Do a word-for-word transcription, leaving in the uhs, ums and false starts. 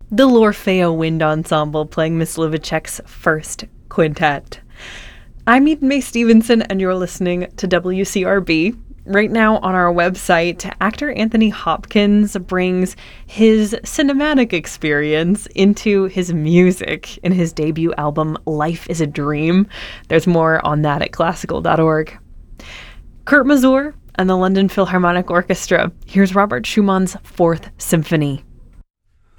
the L'Orfeo Wind Ensemble playing Myslovichek's first quintet. I'm Eden Mae Stevenson, and you're listening to W C R B. Right now on our website, actor Anthony Hopkins brings his cinematic experience into his music in his debut album, Life is a Dream. There's more on that at classical dot org. Kurt Masur and the London Philharmonic Orchestra. Here's Robert Schumann's Fourth Symphony.